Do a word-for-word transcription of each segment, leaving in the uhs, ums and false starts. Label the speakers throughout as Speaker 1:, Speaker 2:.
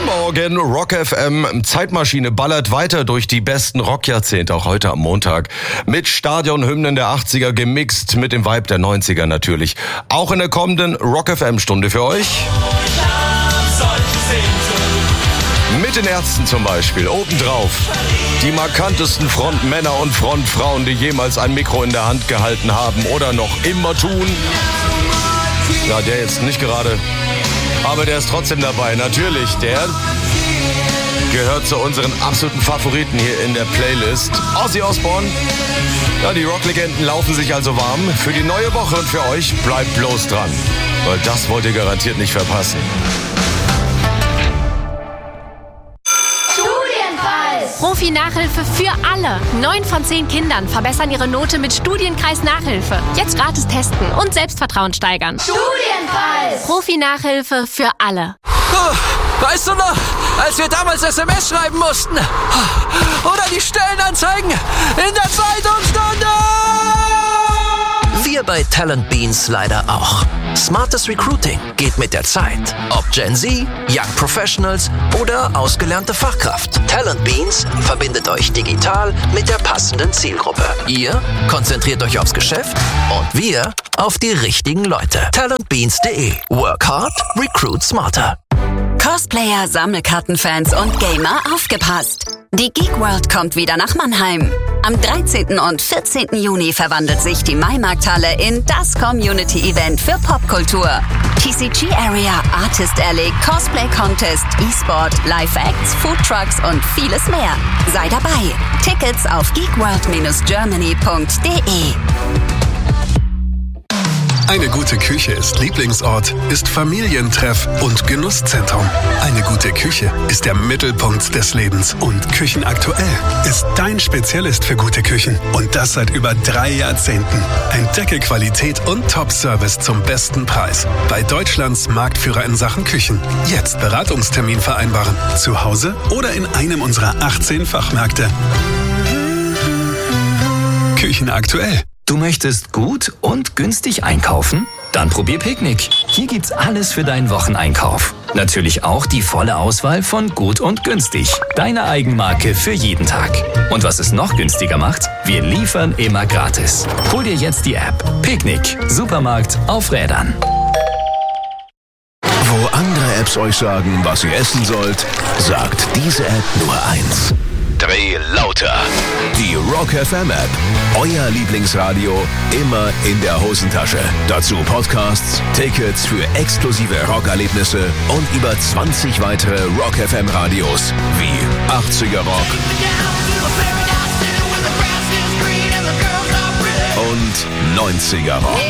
Speaker 1: Morgen, Rock F M. Zeitmaschine ballert weiter durch die besten Rockjahrzehnte, auch heute am Montag. Mit Stadionhymnen der achtziger gemixt mit dem Vibe der neunziger natürlich. Auch in der kommenden Rock F M-Stunde für euch. Mit den Ärzten zum Beispiel, obendrauf. Die markantesten Frontmänner und Frontfrauen, die jemals ein Mikro in der Hand gehalten haben oder noch immer tun. Ja, der jetzt nicht gerade, aber der ist trotzdem dabei. Natürlich, der gehört zu unseren absoluten Favoriten hier in der Playlist. Ozzy Osbourne. Ja, die Rocklegenden laufen sich also warm. Für die neue Woche und für euch bleibt bloß dran, weil das wollt ihr garantiert nicht verpassen.
Speaker 2: Profi-Nachhilfe für alle. Neun von zehn Kindern verbessern ihre Note mit Studienkreis Nachhilfe. Jetzt gratis testen und Selbstvertrauen steigern.
Speaker 3: Studienkreis!
Speaker 2: Profi-Nachhilfe für alle.
Speaker 4: Oh, weißt du noch, als wir damals S M S schreiben mussten? Oder die Stellenanzeigen in der Zeitungsstunde? Wir bei Talent Beans leider auch. Smartes Recruiting geht mit der Zeit. Ob Gen Z, Young Professionals oder ausgelernte Fachkraft. Talent Beans verbindet euch digital mit der passenden Zielgruppe. Ihr konzentriert euch aufs Geschäft und wir auf die richtigen Leute. talent beans punkt de. Work hard, recruit smarter.
Speaker 5: Cosplayer, Sammelkartenfans und Gamer aufgepasst! Die Geek World kommt wieder nach Mannheim. Am dreizehnten und vierzehnten Juni verwandelt sich die Maimarkthalle in das Community-Event für Popkultur. T C G Area, Artist Alley, Cosplay Contest, E-Sport, Live-Acts, Foodtrucks und vieles mehr. Sei dabei. Tickets auf geekworld Bindestrich germany punkt de.
Speaker 6: Eine gute Küche ist Lieblingsort, ist Familientreff und Genusszentrum. Eine gute Küche ist der Mittelpunkt des Lebens und Küchenaktuell ist dein Spezialist für gute Küchen. Und das seit über drei Jahrzehnten. Entdecke Qualität und Top-Service zum besten Preis. Bei Deutschlands Marktführer in Sachen Küchen. Jetzt Beratungstermin vereinbaren. Zu Hause oder in einem unserer achtzehn Fachmärkte. Küchenaktuell.
Speaker 7: Du möchtest gut und günstig einkaufen? Dann probier Picknick. Hier gibt's alles für deinen Wocheneinkauf. Natürlich auch die volle Auswahl von gut und günstig. Deine Eigenmarke für jeden Tag. Und was es noch günstiger macht? Wir liefern immer gratis. Hol dir jetzt die App. Picknick. Supermarkt auf Rädern.
Speaker 8: Wo andere Apps euch sagen, was ihr essen sollt, sagt diese App nur eins. Dreh lauter. Die Rock F M App. Euer Lieblingsradio immer in der Hosentasche. Dazu Podcasts, Tickets für exklusive Rockerlebnisse und über zwanzig weitere Rock F M Radios wie achtziger Rock und neunziger Rock.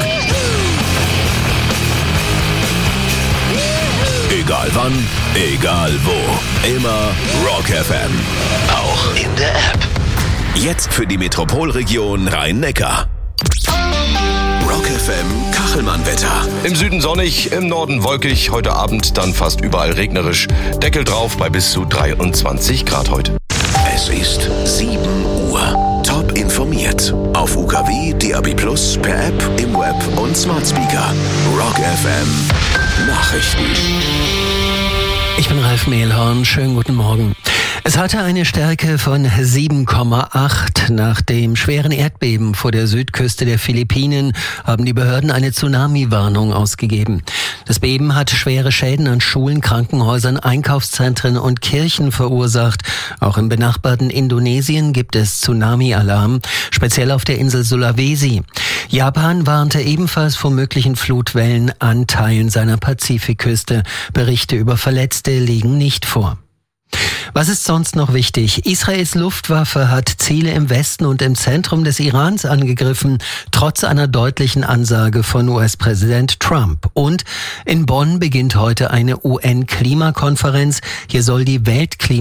Speaker 8: Egal wann, egal wo. Immer Rock F M. Auch in der App. Jetzt für die Metropolregion Rhein-Neckar. Rock F M Kachelmann-Wetter.
Speaker 1: Im Süden sonnig, im Norden wolkig. Heute Abend dann fast überall regnerisch. Deckel drauf bei bis zu dreiundzwanzig Grad heute.
Speaker 8: Es ist sieben Uhr. Top informiert. Auf U K W, D A B plus, per App, im Web und Smart Speaker. Rock F M Nachrichten.
Speaker 9: Ich bin Ralf Mehlhorn. Schönen guten Morgen. Es hatte eine Stärke von sieben Komma acht. Nach dem schweren Erdbeben vor der Südküste der Philippinen haben die Behörden eine Tsunami-Warnung ausgegeben. Das Beben hat schwere Schäden an Schulen, Krankenhäusern, Einkaufszentren und Kirchen verursacht. Auch im benachbarten Indonesien gibt es Tsunami-Alarm, speziell auf der Insel Sulawesi. Japan warnte ebenfalls vor möglichen Flutwellen an Teilen seiner Pazifikküste. Berichte über Verletzte liegen nicht vor. Was ist sonst noch wichtig? Israels Luftwaffe hat Ziele im Westen und im Zentrum des Irans angegriffen, trotz einer deutlichen Ansage von U S-Präsident Trump. Und in Bonn beginnt heute eine U N-Klimakonferenz. Hier soll die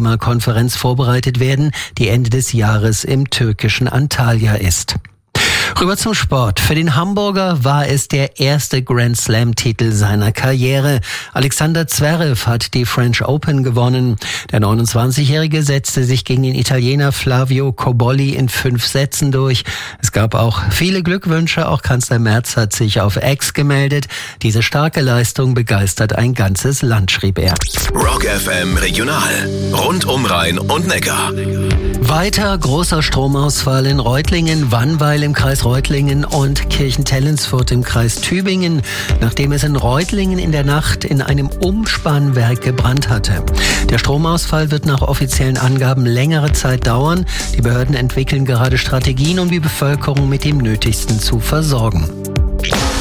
Speaker 9: Weltklimakonferenz vorbereitet werden, die Ende des Jahres im türkischen Antalya ist. Rüber zum Sport. Für den Hamburger war es der erste Grand Slam-Titel seiner Karriere. Alexander Zverev hat die French Open gewonnen. Der neunundzwanzigjährige setzte sich gegen den Italiener Flavio Cobolli in fünf Sätzen durch. Es gab auch viele Glückwünsche. Auch Kanzler Merz hat sich auf X gemeldet. Diese starke Leistung begeistert ein ganzes Land, schrieb er.
Speaker 8: Rock F M Regional. Rund um Rhein und Neckar.
Speaker 9: Weiter großer Stromausfall in Reutlingen, Wannweil im Kreis Reutlingen und Kirchentellensfurt im Kreis Tübingen, nachdem es in Reutlingen in der Nacht in einem Umspannwerk gebrannt hatte. Der Stromausfall wird nach offiziellen Angaben längere Zeit dauern. Die Behörden entwickeln gerade Strategien, um die Bevölkerung mit dem Nötigsten zu versorgen.